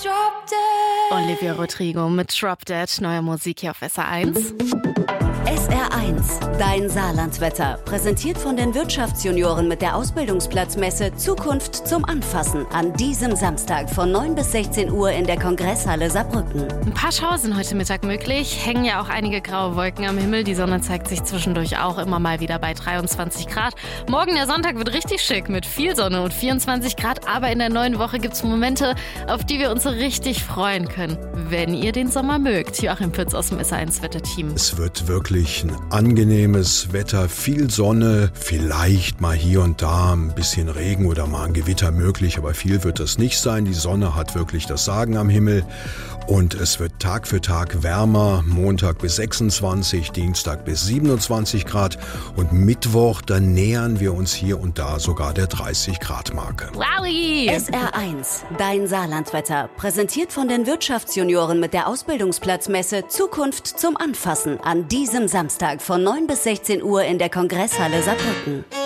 Olivia Rodrigo mit Drop Dead, neue Musik hier auf SR1. SR1, dein Saarlandwetter. Präsentiert von den Wirtschaftsjunioren mit der Ausbildungsplatzmesse Zukunft zum Anfassen. An diesem Samstag von 9 bis 16 Uhr in der Kongresshalle Saarbrücken. Ein paar Schauer sind heute Mittag möglich. Hängen ja auch einige graue Wolken am Himmel. Die Sonne zeigt sich zwischendurch auch immer mal wieder bei 23 Grad. Morgen der Sonntag wird richtig schick mit viel Sonne und 24 Grad. Aber in der neuen Woche gibt es Momente, auf die wir uns so richtig freuen können. Wenn ihr den Sommer mögt. Joachim Pütz aus dem SR1-Wetterteam. Es wird wirklich ein angenehmes Wetter, viel Sonne, vielleicht mal hier und da ein bisschen Regen oder mal ein Gewitter möglich, aber viel wird es nicht sein. Die Sonne hat wirklich das Sagen am Himmel und es wird Tag für Tag wärmer. Montag bis 26, Dienstag bis 27 Grad und Mittwoch, dann nähern wir uns hier und da sogar der 30-Grad-Marke. Wowie! SR1, dein Saarlandwetter. Präsentiert von den Wirtschaftsjunioren mit der Ausbildungsplatzmesse Zukunft zum Anfassen. An diesem Samstag von 9 bis 16 Uhr in der Kongresshalle Saarbrücken.